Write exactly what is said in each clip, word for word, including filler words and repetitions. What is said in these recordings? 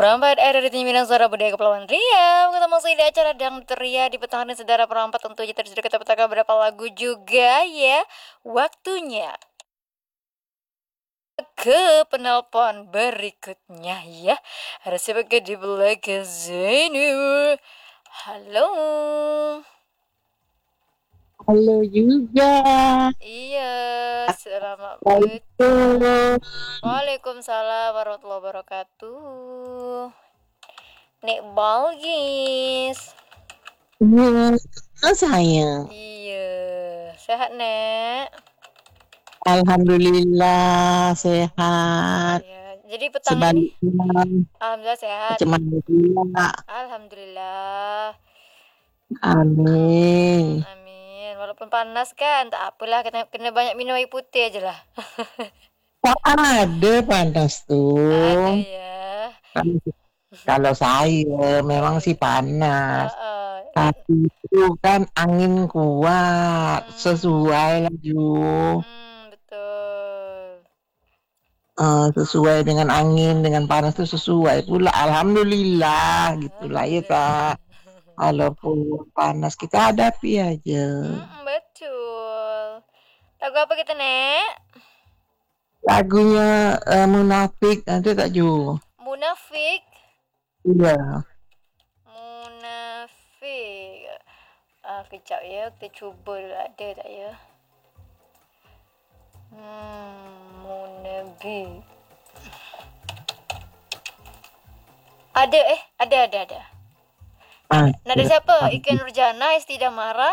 Perampat era dari Minang Suara Budaya Kepulauan Riau. Kita masih di acara Dangdut Ria di Petang dan Saudara Perampat. Tentunya tadi sudah kita petakan berapa lagu juga ya. Waktunya ke penelpon berikutnya ya. Harus sebagai di belakang Zainur. Halo. Halo juga. Iya, selamat Assalamualaikum. petang. Waalaikumsalam warahmatullahi wabarakatuh. Nek Balgis. Iya, saya. Iya, sehat Nek. Alhamdulillah sehat. Ya, jadi petang ini Sebaliknya, alhamdulillah sehat. cuman juga. Alhamdulillah. Amin. Hmm, amin. Walaupun panas kan, tak apalah, kena, kena banyak minum air putih aja lah. Kok ada panas Ada tuh? ya. Kalau kalau saya memang sih panas. Uh, uh, Tapi itu kan angin kuat. hmm, Sesuai laju. hmm, betul. Eh, sesuai dengan angin, dengan panas itu sesuai pula. Alhamdulillah, gitulah ya Alhamdulillah. tak. Walaupun panas kita hadapi aja. Hmm, betul. Lagu apa kita Nek? Lagunya eh, Munafik nanti tak Ju. Munafik. Iya. Munafik. Ah, kejap ya, kita cuba dulu ada tak ya. Hmm, Munafik. Ada eh, ada ada ada. Ah, Nada siapa? Ika Nurjana, Esti Damara.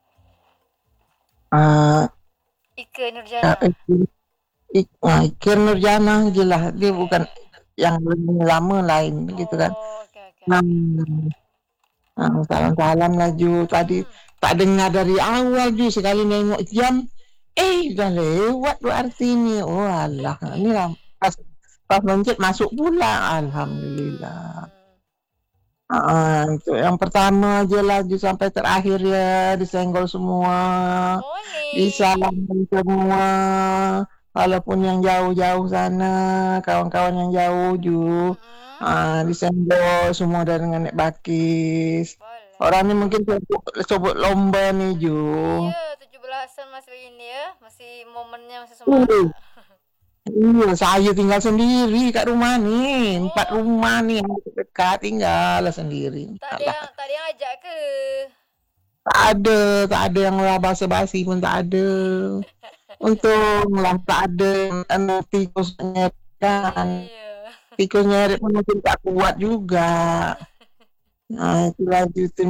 ah, Ika Nurjana. ah, Ik- ah, Ikir Nurjana jelas dia bukan yang lebih lama lain gitu kan. Oh, oke oke. Nah, ah, salam-salam laju tadi tak dengar dari awal Ju, sekali nengok jam eh udah lewat berarti ini. Oh alah, ini lah pas pas mencet masuk pula. Alhamdulillah. Ah, untuk yang pertama aja laju sampai terakhir ya disenggol semua, Boleh. disalamin semua, walaupun yang jauh-jauh sana, kawan-kawan yang jauh Ju, Mm-mm. ah, disenggol semua dari Nenek Bakis. Boleh. Orang ini mungkin coba, coba lomba nih Ju. Iya, tujuh belasan masih ini ya, masih momennya masih semangat. Uh, Iya, saya tinggal sendiri kat rumah nih, Oh. empat rumah nih yang dekat tinggal sendiri. Tak ada Alah. yang tak ada yang ajak ke? Tak ada, tak ada yang lah basa-basi pun tak ada. Untunglah tak ada anu tikus nyeret kan. Iya. Tikus nyeret pun mungkin tak kuat juga. Nah, itu lanjutin.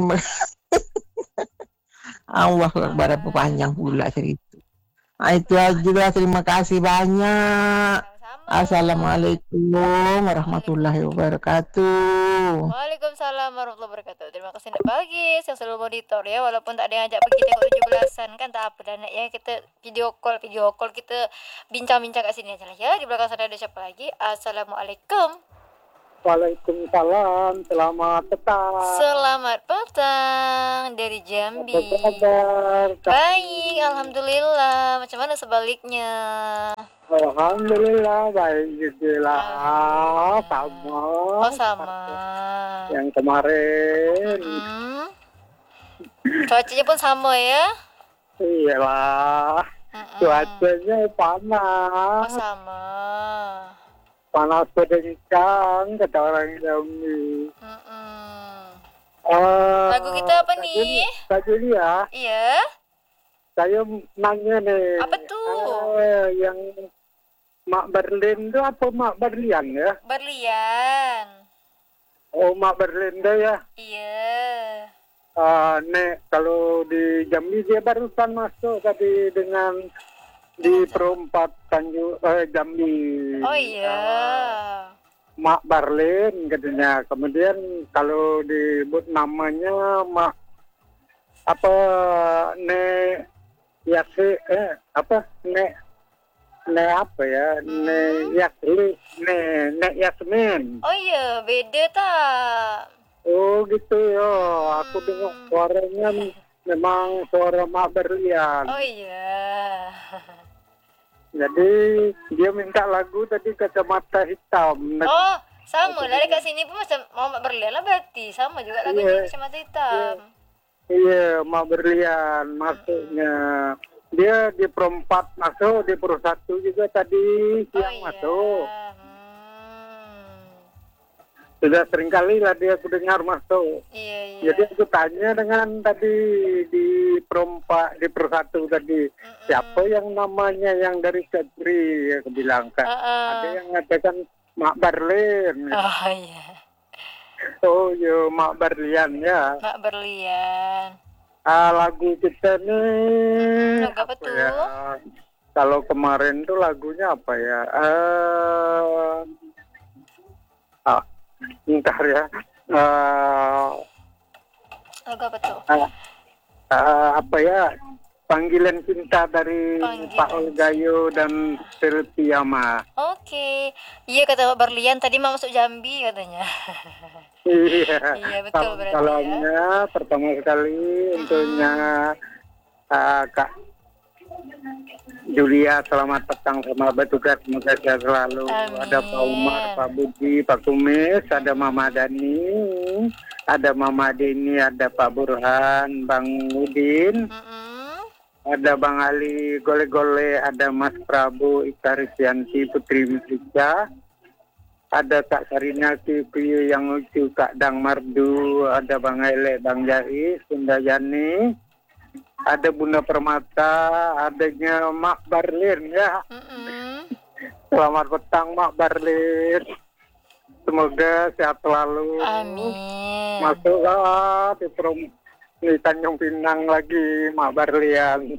Allah pada panjang pula cerita. Nah, itu aja lah. Terima kasih banyak. Sama-sama. Assalamualaikum warahmatullahi wabarakatuh. Waalaikumsalam warahmatullahi wabarakatuh. Terima kasih Nek Bagis yang selalu monitor ya, walaupun tak ada yang ajak pergi tengok tujuh belasan kan tak apa dah Nek ya, kita video call video call kita bincang-bincang kat sini aja lah ya. Di belakang sana ada siapa lagi? Assalamualaikum. Waalaikumsalam, selamat petang. Selamat petang dari Jambi. Apa kabar? Baik, alhamdulillah. Macam mana sebaliknya? Alhamdulillah baik juga lah, Alhamdulillah. sama. Oh sama. Yang kemarin, Mm-mm. Cuacanya pun sama ya? iyalah, Mm-mm. cuacanya Oh panas, sama. panas kencang kata orang Jambi. Mm-mm. Uh, Lagu kita apa nih? Kak Julia, Iya. saya nanya nih. Apa tuh? Uh, yang Mak Berlin itu apa Mak Berlian ya? Berlian. Oh, Mak Berlin deh ya. Iya. Uh, Nek, kalau di Jambi dia barusan masuk tadi dengan di perempat Tanjung eh, Jambi. Oh iya. Uh, Mak Berlin katanya. Kemudian kalau disebut namanya Mak apa Nek Yasi eh apa Nek Nek apa ya? Nek Yasli, Nek Nek Yasmin. Oh iya, beda tak? Oh gitu ya, aku dengar suaranya memang suara Mak Berlian. Oh iya. Jadi dia minta lagu tadi Kacamata Hitam. Oh, Sama lah dekat sini pun macam Muhammad Berlian lah berarti. Sama juga lagunya Iya. Kacamata Hitam. Iya, Mak Berlian masuknya. Dia di perempat masuk, di per satu juga tadi Oh siang iya. masuk. Hmm. Sudah sering kali lah dia aku dengar masuk. Iya, iya. Jadi aku tanya dengan tadi di perempat, di per satu tadi. Mm-mm. Siapa yang namanya yang dari Kepri? Aku bilang kan. Uh-uh. Ada yang mengatakan Mak Berlian. Oh iya. Oh iya, Mak Berlian ya. Mak Berlian. Ah, lagu kita nih. Lagu apa tuh? Ya? Kalau kemarin tuh lagunya apa ya? Eh, ah, bentar ya. Eh, Lagu apa tuh? ah, ah, apa ya? Panggilan Cinta dari Panggilan Pak Olgayo dan Silviama. Oke. Iya kata Mak Berlian tadi mau masuk Jambi katanya. Iya. Iya, betul berarti ya. Salamnya pertama sekali untuknya ah, Kak Julia, selamat petang sama bertugas, semoga sehat selalu. Amin. Ada Pak Umar, Pak Budi, Pak Kumis, ada Mama Dani, ada Mama Dini, ada Pak Burhan, Bang Udin, Mm-mm. ada Bang Ali Gole-Gole, ada Mas Prabu, Ika Risyanti, Putri Musika, ada Kak Sarina Kipi yang lucu, Kak Dang Mardu, ada Bang Ele, Bang Jahi, Sunda Yani, ada Bunda Permata, adanya Mak Berlian ya. Mm-mm. Selamat petang Mak Berlian. Semoga sehat selalu. Amin. Masuklah di Prom di Tanjung Pinang lagi Mak Berlian.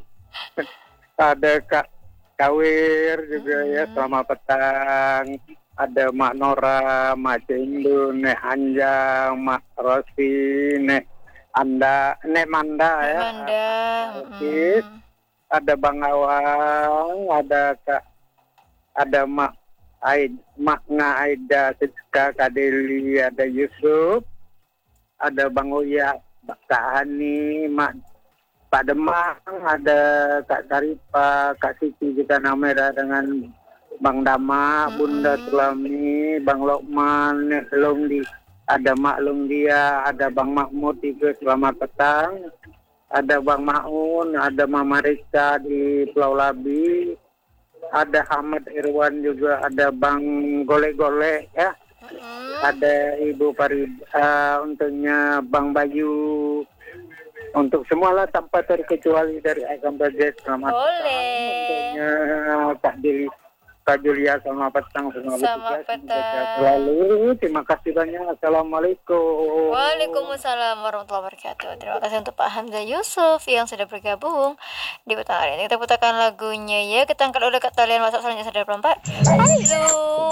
Ada Kak Kawir juga ya, selamat petang. Ada Mak Nora, Mak Cindu, Nek Anjang, Mak Rosi, Nek Anda, Nek Manda ya. Manda. Oke. Mm-mm. Ada Bang Awang, ada Kak, ada Mak Aid, Mak Nga Aida, Siska, Kak Deli, ada Yusuf, ada Bang Uya, Kak Hani, Mak Pak Demang, ada Kak Saripa, Kak Siti kita namanya dengan Bang Dama, Bunda Sulami, Bang Lokman, Nek Longdi, ada Mak Longdia, ada Bang Mahmud juga, selamat petang. Ada Bang Maun, ada Mama Rika di Pulau Labi, ada Ahmad Irwan juga, ada Bang Gole-Gole ya, Mm-mm. ada Ibu Farid, uh, untuknya Bang Bayu, untuk semua lah tanpa terkecuali dari Agam Budget, selamat petang. Boleh. Untuknya Kak Dili, Kak Julia, selamat petang, selamat Selamat bertugas, semoga petang. sehat selalu. Terima kasih banyak. Assalamualaikum. Waalaikumsalam warahmatullahi wabarakatuh. Terima kasih untuk Pak Hamzah Yusuf yang sudah bergabung di petang hari ini. Kita putarkan lagunya ya. Kita angkat udah kat talian WhatsApp selanjutnya saudara perempat. Halo.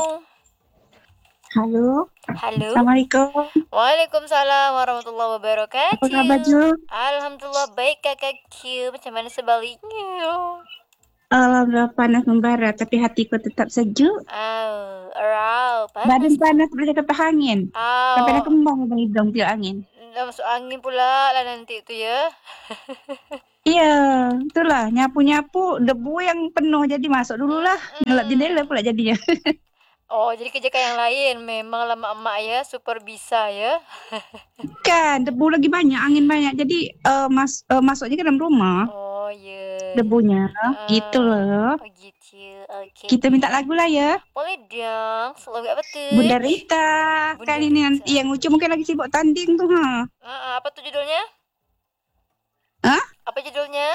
Halo, Halo. Assalamualaikum. Waalaikumsalam warahmatullahi Apa wabarakatuh. kabar Ju? Alhamdulillah baik kakak Q. Macam mana sebaliknya? Alhamdulillah panas membara, tapi hatiku tetap sejuk. Oh, arow, Badan panas. panas seperti kipas angin. Oh, Sampai dah kembang bang hidung tiup angin. dah masuk angin pula lah nanti tu ya. Iya, itulah nyapu-nyapu debu yang penuh jadi masuk dululah. Ngelap jendela pula jadinya. Oh, jadi kerja yang lain. Memanglah mak-mak ya, super bisa ya. Kan debu lagi banyak, angin banyak. Jadi eh, mas eh, masuknya ke dalam rumah Oh, ya. debunya. Ah. Gitu loh. Oh, gitu. Oke. Kita minta lagu lah ya. Boleh dong. Selalu apa tuh? Bunda Rita. Bunda Kali ini Rita. yang lucu mungkin lagi sibuk tanding tuh ha. Ah, ah, apa tuh judulnya? Hah? Apa judulnya?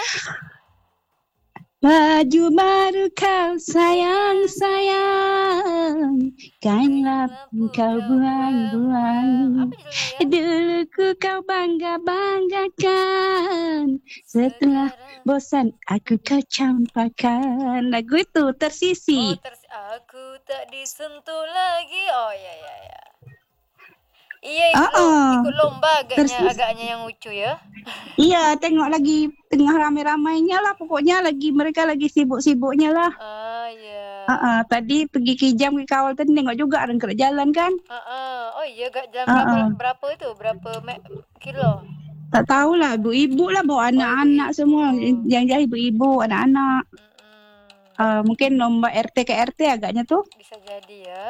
Baju baru kau sayang sayang, kainlah kau buang-buang. Apa judulnya ya? Dulu ku kau bangga banggakan, setelah bosan aku kau campakkan. Lagu itu tersisi. Oh, ters aku tak disentuh lagi. Oh, ya ya ya. Iya, ikut, Oh, lom- oh. ikut lomba agaknya Tersis- agaknya yang lucu ya. Iya, tengok lagi tengah ramai-ramainya lah. Pokoknya lagi mereka lagi sibuk-sibuknya lah. Ah, ya. Ah, ah, tadi pergi kijam ke kawal tadi nengok juga orang kerja jalan kan. Ah, ah. Oh iya, gak jam Ah, berapa, ah. berapa itu? Berapa me- kilo? Tak tahulah ibu-ibu lah bawa anak-anak semua. Yang jadi ibu-ibu, anak-anak. Mm-mm. Uh, mungkin lomba R T ke R T agaknya tuh. Bisa jadi ya.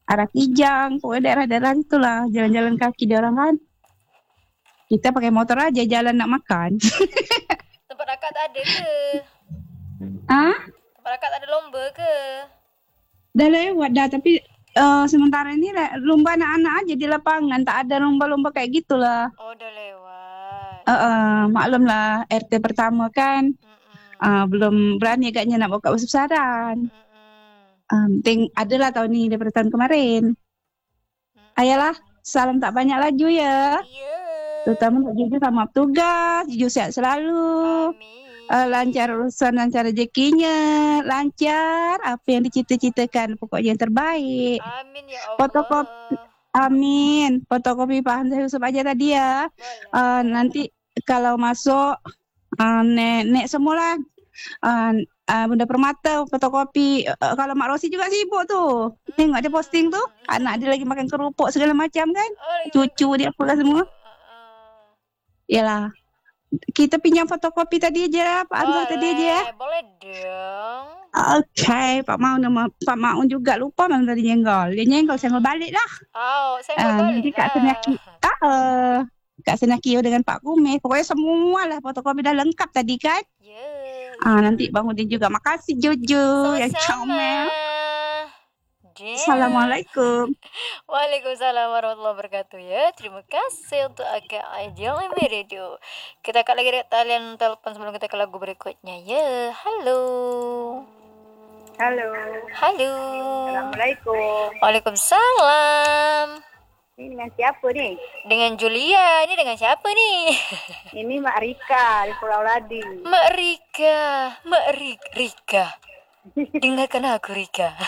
arah Kijang, pokoknya daerah-daerah itulah, jalan-jalan kaki dia orang kan. Kita pakai motor aja jalan nak makan. Tempat akak tak ada ke? Ah, Tempat akak tak ada lomba ke? dah lewat dah, tapi eh, sementara ini le- lomba anak-anak aja di lapangan, tak ada lomba-lomba kayak gitulah. Oh, udah lewat. Eh, eh, maklum lah R T pertama kan, Mm-mm. eh, belum berani agaknya nak buka besar-besaran. Mm-mm. Um, ting adalah tahun ini daripada tahun kemarin. Mm-mm. Ayolah, salam tak banyak laju ya. Iya. Terutama untuk Juju sama petugas, Juju sehat selalu. Amin. Uh, lancar urusan, lancar rezekinya, lancar apa yang dicita-citakan, pokoknya yang terbaik. Amin ya Allah. Fotokopi, amin. Fotokopi Pak Hamzah Yusuf aja tadi ya. Boleh. Uh, nanti kalau masuk, uh, nek, nek semualah. Uh, uh, Bunda Permata fotokopi. Uh, kalau Mak Rosi juga sibuk tuh. Tengok dia posting tuh. Anak dia lagi makan kerupuk segala macam kan. Oh, Cucu dia apa semua. Uh-uh. Yalah. Kita pinjam fotokopi tadi aja, Pak Hamzah tadi aja ya. Boleh dong. Oke, Pak Maun nama Pak Maun juga lupa memang tadi nyenggol. Dia nyenggol senggol balik dah. Oh, saya Ah, mau nanti balik Kak Senaki, ah, eh, Kak Senakio dengan Pak Kume. Pokoknya semua lah fotokopi dah lengkap tadi kan. Ya. Ah, nanti Bang Udin juga. Makasih Jojo yang Sama-sama. comel. Damn. Assalamualaikum. Waalaikumsalam warahmatullahi wabarakatuh ya. Terima kasih untuk agak Ideal Radio. Kita akan lagi lihat talian telepon sebelum kita ke lagu berikutnya ya. Halo. Halo. Halo. Assalamualaikum. Waalaikumsalam. Ini dengan siapa nih? Dengan Julia. Ini dengan siapa nih? Ini Mak Rika di Pulau Ladi. Mak Rika. Mak Rik- Rika. Dengarkan aku Rika.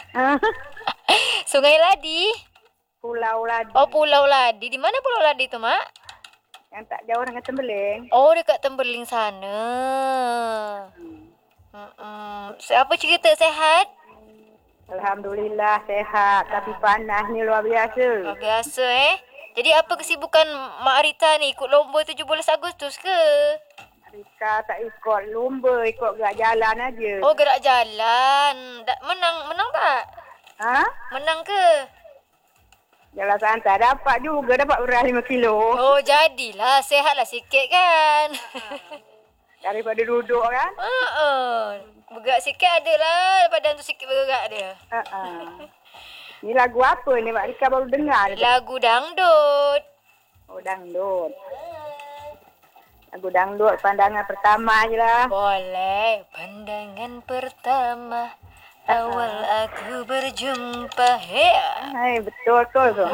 Sungai Ladi. Pulau Ladi. Oh, Pulau Ladi. Di mana Pulau Ladi itu, Mak? Yang tak jauh dengan Tembeling. Oh, dekat Tembeling sana. Mm-mm. Apa cerita, sehat? Alhamdulillah sehat. Tapi panas ni luar biasa. Luar biasa eh. Jadi apa kesibukan Mak Rita ni? Ikut lomba tujuh belas Agustus ke? Rika tak ikut lomba, ikut gerak jalan aja. Oh, gerak jalan. Da- menang, menang tak? Ha? Menang ke? Jalan santai dapat juga, dapat beras lima kilo. Oh, jadilah. Sehatlah sikit kan? Daripada duduk kan. Uh-uh. Bergerak sikit adalah. Badan tu sikit bergerak dia. Uh-uh. Ni lagu apa ni Mak Rika baru dengar. Lagu dangdut. Oh, dangdut. Lagu dangdut pandangan pertama je lah. Boleh. Pandangan pertama. Awal aku berjumpa. Hei. Hai, betul-betul tu.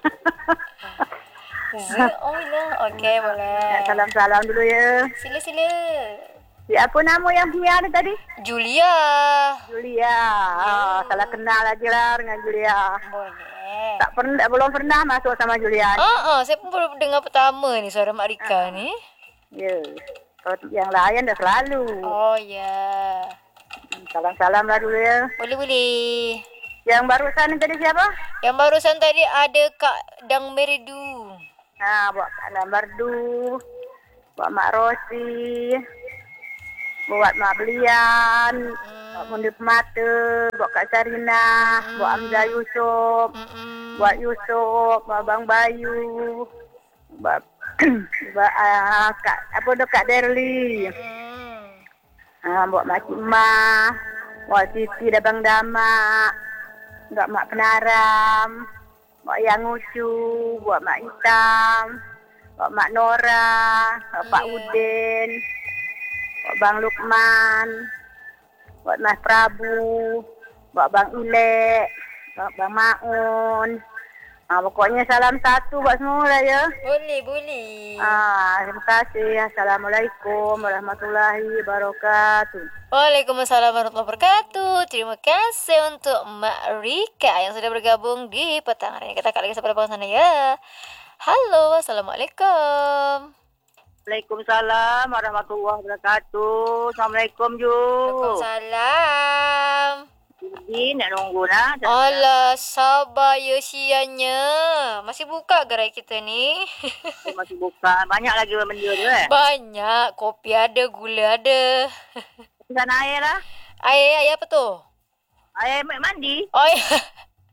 Zaulah. Okey, boleh. Salam-salam dulu ya. Sila-sila. Si apa nama yang punya ada tadi? Julia. Julia. Ah, salah kenal aja lah dengan Julia. Boleh. Tak pernah, belum pernah masuk sama Julia. Ah, ah, saya pun baru dengar pertama ni suara Mak Rika ni. Ya. Kalau yang lain dah selalu. Oh, ya. Salam-salam lah dulu ya. Boleh-boleh. Yang barusan ni tadi siapa? Yang barusan tadi ada Kak Dang Meridu. Ha, buat Kak Lambardu. Buat Mak Rosi. Buat Mak Belian. Buat Mundi Pemata. Buat Kak Sarina. Buat Hamzah Yusuf. Mm-mm. Buat Yusuf. Buat Abang Bayu. Buat, buat uh, Kak, apa tu Kak Derli. Mm. Ha, buat Mak Cik Ma. Buat Siti dan Bang Dama. Buat Mak Penaram. Buat Yang Ucu. Buat Mak Hitam. Buat Mak Nora. Buat Pak Yeah. Udin. Buat Bang Lukman. Buat Mas Prabu. Buat Bang Ilek. Buat Bang Maun. Ha, pokoknya salam satu buat semua lah ya. Boleh, boleh. Ah, terima kasih. Assalamualaikum warahmatullahi wabarakatuh. Waalaikumsalam warahmatullahi wabarakatuh. Terima kasih untuk Mak Rika yang sudah bergabung di petang hari ini. Kita akan lagi sampai depan sana ya. Halo, Assalamualaikum. Waalaikumsalam warahmatullahi wabarakatuh. Assalamualaikum Ju. Waalaikumsalam. Jadi nak nunggu nak. Alah, sabar ya sianya. Masih buka gerai kita ni? Masih buka. Banyak lagi benda tu eh. Banyak. Kopi ada, gula ada. Pesan air lah. Air, air apa tu? Air ambil mandi. Oh, ya.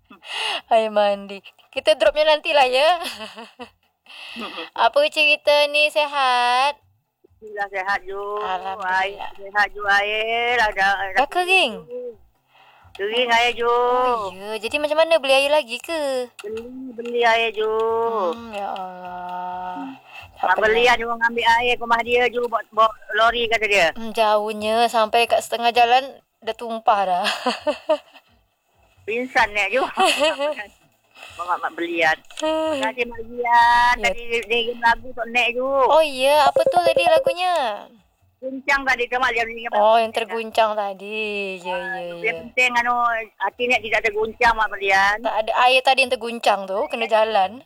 Air mandi. Kita dropnya nanti lah ya. Apa cerita ni, sehat? Alhamdulillah sehat Ju. Alhamdulillah. Air sehat Ju, air ada ada Dah kering? kering air Ju. Oh ya, jadi macam mana beli air lagi ke? Beli beli air Ju. Hmm, ya Allah. Mak beli ada orang ambil air ke rumah dia Ju, bawa, bawa lori kata dia. Hmm, jauhnya sampai kat setengah jalan dah tumpah dah. Pingsan nek Ju. Mak mak belian. Terima kasih Mak Lian. Ya. Tadi dia game lagu tok nek Ju. Oh iya, apa tu tadi lagunya? Guncang tadi tu Mak Lian ni. Oh, yang terguncang tadi. Ya, ya, Yang ya. penting anu hati nek tidak terguncang Mak Lian. Tak ada air tadi yang terguncang tu, kena jalan.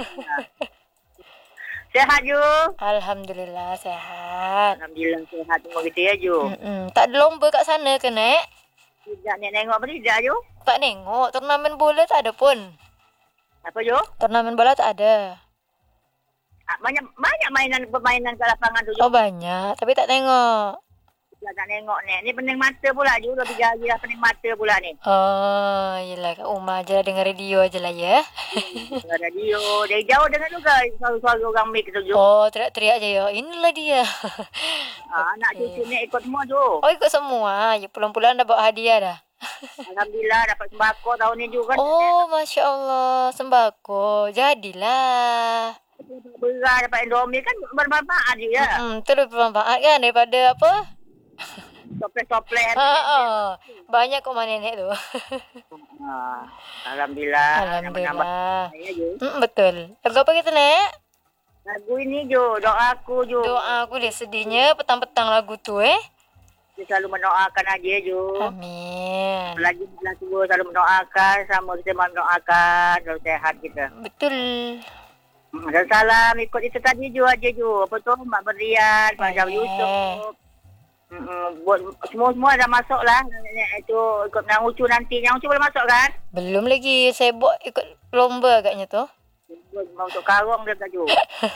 Sehat Ju. Alhamdulillah sehat. Alhamdulillah sehat semua kita ya Ju. Mm-mm. Tak ada lomba kat sana ke, Nek? Tidak nek tengok apa tidak Ju? Tak tengok. Turnamen bola tak ada pun. Apa Ju? Turnamen bola tak ada. Ah, Banyak banyak mainan permainan kat lapangan tu Ju. Oh, banyak. Tapi tak tengok. Tidak tak tengok nek. Ni pening mata pula Ju. Dah tiga hari dah pening mata pula ni. Oh, yelah. Kat rumah je lah, dengar radio je lah ya. Dengar radio. Dari jauh dengar juga suara-suara orang mic tu Ju. Oh, teriak-teriak je ya. Inilah dia. Ah, anak cucu ni ikut semua Ju. Oh, ikut semua. Ya, pulang-pulang dah bawa hadiah dah. Alhamdulillah dapat sembako tahun ni Ju kan. Oh, Masya Allah. Sembako. Jadilah. Beras dapat Indomie kan bermanfaat je ya. Hmm, tu lebih bermanfaat kan daripada apa? Toples-toples. Ha, ha. Banyak kok mak nenek tu. Ah, Alhamdulillah. Alhamdulillah. Ya Ju. Hmm, betul. Lagu apa kita, Nek? Lagu ini Ju, doa aku Ju. Doa aku lihat sedihnya petang-petang lagu tu eh. Dia selalu mendoakan aja Ju. Amin. Lagi belah tua selalu mendoakan, sama kita mendoakan, selalu sehat kita. Betul. Hmm, dan salam ikut itu tadi Ju aja Ju. Apa tu Mak Berian, Mak Jam Boleh. Yusuf. Hmm, buat semua-semua dah masuk lah. Itu ikut yang ucu nanti. Yang ucu boleh masuk kan? Belum lagi. Saya buat ikut lomba agaknya tu. Mau untuk karung dia Ju.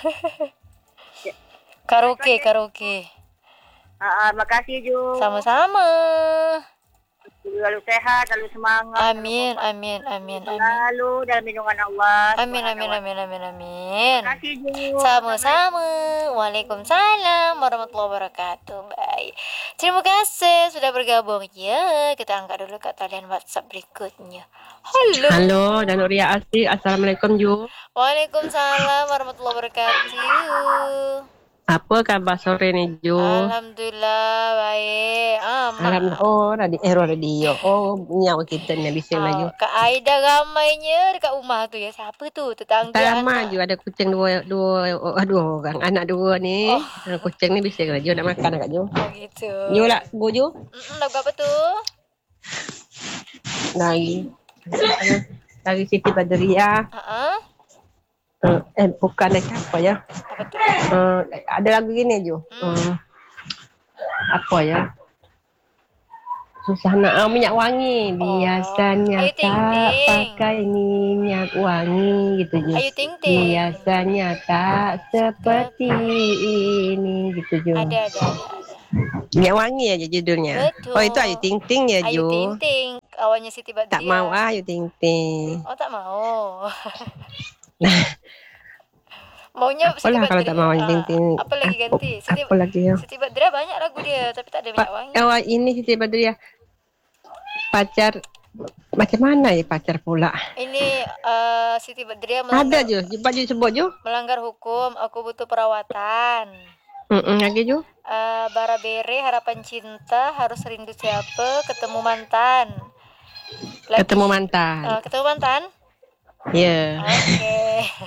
Karaoke, karaoke. Ah, ah, makasih Ju. Sama-sama. Selalu sehat, selalu semangat. Amin, amin, amin, amin. Selalu dalam lindungan Allah. Amin, amin, amin, amin, amin. Terima kasih Ju. Sama-sama. Waalaikumsalam warahmatullahi wabarakatuh. Baik. Terima kasih sudah bergabung. Ya, kita angkat dulu kat talian WhatsApp berikutnya. Halo. Halo, dan Nuria Asri. Assalamualaikum Ju. Waalaikumsalam warahmatullahi wabarakatuh. Apa kabar sore ni Ju? Alhamdulillah baik. Ah, mak. Alhamdulillah. Oh, radio, eh, radio. Oh, nyawa kita ni bising lah Ju. Oh, Kak Aida ramainya dekat rumah tu ya. Siapa tu? Tetangga Tak lama anak. Ju ada kucing dua dua oh, dua orang. Anak dua ni. Oh. Kucing ni bising lah Ju, nak makan kat Ju. Oh gitu. Ju lah, Ju Ju. Mm-mm, lagu apa tu? Dari dari Siti Badriah. Ha-ha. Uh, eh bukan lagi apa ya? Apa tu? Uh, ada lagu gini Ju. Uh, apa ya? Susah nak uh, minyak wangi. Biasanya Ayu Ting tak Ting. pakai minyak wangi gitu Ju. Ayu Ting Ting. Biasanya tak seperti ini gitu Ju. Ada ada ada. Minyak wangi aja judulnya. Betul. Oh itu Ayu Ting Ting ya Ayu Ju. Ting Ting, kawannya Siti Badriah. Tak mau ah Ayu Ting Ting. Oh tak mau. Maunya Siti Apalah kalau Badriah. tak mau Ayu Ting Ting. Ah, apa lagi ganti? Siti, Apa lagi ya? Siti Badriah banyak lagu dia, tapi tak ada minyak wangi. Pa- oh, ini Siti Badriah. Pacar macam mana ya pacar pula? Ini uh, Siti Badriah Ada melanggar, Ju, jumpa Ju sebut Ju. melanggar hukum. Aku butuh perawatan. Mm lagi Ju. Uh, Bara Bere, harapan cinta, harus rindu siapa, ketemu mantan. Lagi- Ketemu mantan. Uh, ketemu mantan? Ya. Oke.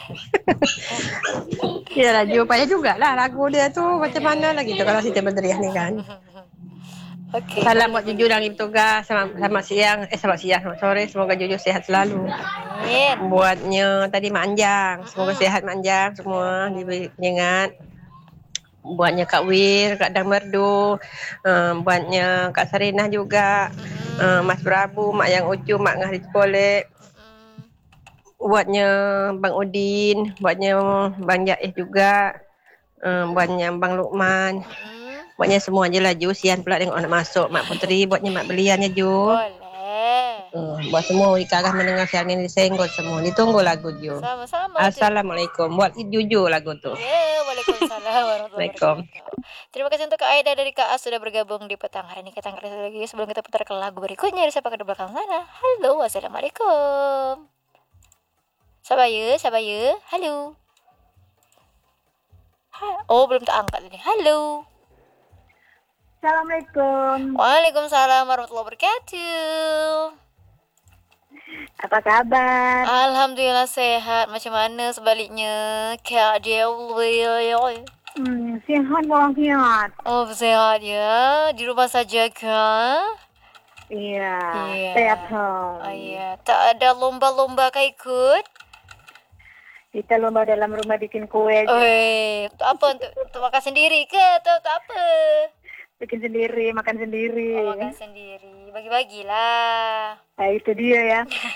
Ya lah Ju, payah juga lah lagu dia tu macam mana lah gitu kalau Siti Badriah ni kan. Oke. Salam buat Juju dari tugas. Selamat, selamat siang. Eh selamat siang, selamat sore. Semoga Juju sehat selalu. Amin. Buatnya tadi Mak Anjang. Semoga sehat Mak Anjang semua. Diberi ingat. Buatnya Kak Wir, Kak Dang Merdu. Uh, buatnya Kak Sarinah juga. Uh, Mas Prabu, Mak Yang Ucu, Mak Ngahri Sekolek. Buatnya Bang Udin. Buatnya Bang Jais juga. Uh, buatnya Bang Lukman. Buatnya semua je lah Ju. Sian pula tengok nak masuk Mak Puteri. Buatnya Mak Belian ya Ju. Boleh. Uh, buat semua Wika akan mendengar siaran ini disenggol semua. Ditunggu lagu Ju. Sama-sama. Assalamualaikum. Buat jujur lagu tuh. Ya, waalaikumsalam warahmatullahi Assalamualaikum. wabarakatuh. Terima kasih untuk Kak Aida dari Kak As sudah bergabung di petang hari ini. Kita angkat lagi sebelum kita putar ke lagu berikutnya. Ada siapa di belakang sana? Halo, assalamualaikum. Siapa ya? Siapa ya? Halo. Ha- Oh, belum tak angkat tadi. Halo. Assalamualaikum. Waalaikumsalam warahmatullahi wabarakatuh. Apa kabar? Alhamdulillah sehat. Macam mana sebaliknya? Kak Dewi. Hmm, sehat walafiat. Oh, sehat ya. Di rumah saja kah? Iya. Iya. Stay at home. Oh, iya. Tak ada lomba-lomba kah ikut? Kita lomba dalam rumah bikin kue. aja. Oi, untuk apa? Untuk, untuk makan sendiri ke? Atau untuk apa? Bikin sendiri, makan sendiri. Oh, makan sendiri. Bagi-bagilah. Nah, itu dia ya.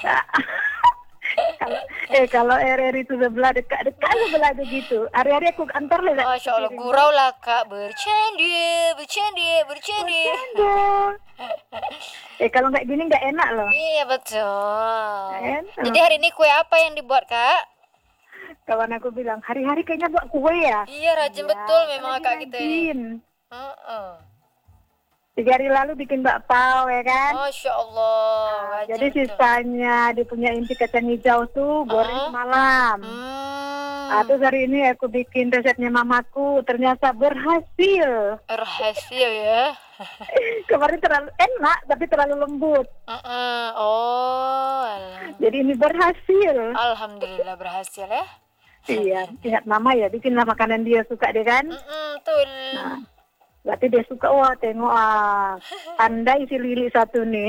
kalau eh kalau R R itu sebelah dekat-dekat sebelah begitu. Hari-hari aku antar lah. Masya Allah, gurau lah kak. Bercanda, bercanda, bercanda. Eh kalau nggak gini nggak enak loh. Iya betul. Enak. Jadi hari ini kue apa yang dibuat kak? Kawan aku bilang hari-hari kayaknya buat kue ya. Iya rajin Ya, betul memang lagi kak kita ini. rajin. Heeh. Tiga hari lalu bikin bakpao ya kan. Masya Allah. Nah, Rajin jadi betul. sisanya dia punya inti kacang hijau tuh goreng Uh-huh. semalam. Hmm. Ah, terus hari ini aku bikin resepnya mamaku, ternyata berhasil. Berhasil ya. Kemarin terlalu enak tapi terlalu lembut. Heeh. Oh. alah. Jadi ini berhasil. Alhamdulillah berhasil ya. Iya, ingat mama ya, bikinlah makanan dia suka deh kan. Mm-mm, betul. Nah, berarti dia suka, wah tengok ah, pandai si Lili satu nih.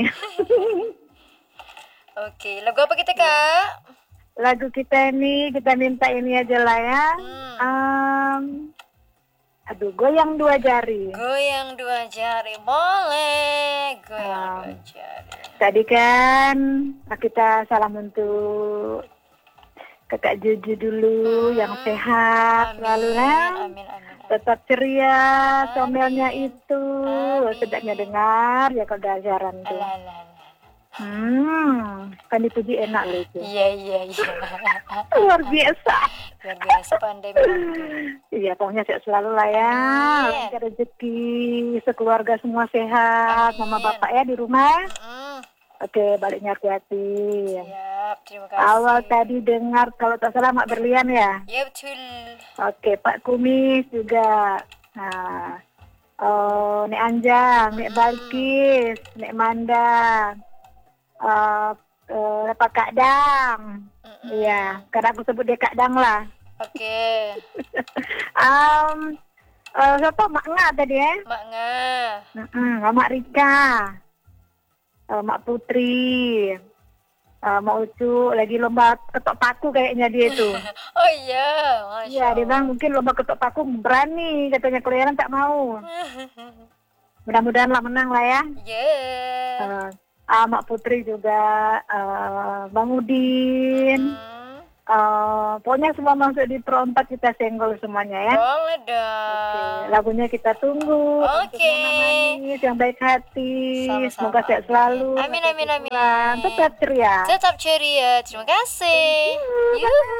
Oke, lagu apa kita kak? Lagu kita ini, kita minta ini aja lah ya. Hmm. Um, aduh, goyang dua jari. Goyang dua jari, boleh. Goyang Ah. dua jari. Tadi kan kita salam untuk kakak Juju dulu, Hmm. yang sehat selalu ya. Amin, amin, amin. Tetap ceria, Amin. comelnya itu. Amin. Sedapnya dengar ya kalau ada ajaran tuh. Alah, alah, alah. Hmm, kan dipuji enak loh itu. Iya, iya, iya. Luar biasa. Luar biasa pandai menantu. Iya, pokoknya sehat selalu lah ya. Amin. Lancar rezeki, sekeluarga semua sehat. Amin. Mama bapak ya di rumah. Mm, Oke, baliknya hati-hati. siap, terima kasih. Awal tadi dengar kalau tak salah Mak Berlian ya. Ya betul. Oke, Pak Kumis juga. Nah, oh, Nek Anjang, Nek Balkis, Nek Manda, uh, uh, Pak Kak Dang. Mm-mm. Iya, karena aku sebut dia Kak Dang lah. Oke, Um, uh, siapa Mak Nga tadi ya? Mak Ngah. Mm-mm, Mak Rika, uh, Mak Putri, uh, Mak Ucu, lagi lomba ketok paku kayaknya dia tuh. Oh iya, masya Iya, dia bilang mungkin lomba ketok paku berani, katanya Korean tak mau. Mudah-mudahan lah menang lah ya. Ya. Uh, ah, Mak Putri juga, uh, Bang Udin, Hmm, uh, pokoknya semua masuk di Pro empat kita senggol semuanya ya. boleh Oke, dong. lagunya kita tunggu. Untuk Oke. Mama Manis yang baik hati. Sama-sama. Semoga sehat selalu. Amin, sampai amin, amin. syukuran. Tetap ceria. Tetap ceria, terima kasih. Yuhu.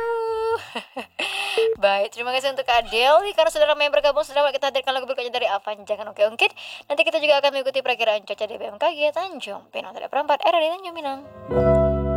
Baik, terima kasih untuk Kak Deli karena saudara yang bergabung. Sudah kita hadirkan lagu berikutnya dari Avan. Jangan oke ungkit. Nanti kita juga akan mengikuti perakiraan cuaca di B M K G Tanjung Pinang Tidak Perempat, R R di Tanjung Pinang.